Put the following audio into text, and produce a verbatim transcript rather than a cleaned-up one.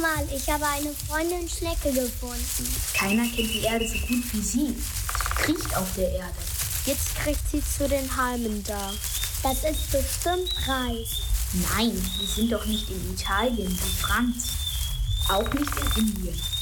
mal, ich habe eine Freundin Schnecke gefunden. Keiner kennt die Erde so gut wie sie. Sie kriecht auf der Erde. Jetzt kriegt sie zu den Halmen da. Das ist bestimmt Reis. Nein, wir sind doch nicht in Italien wie Franz. Auch nicht in Indien.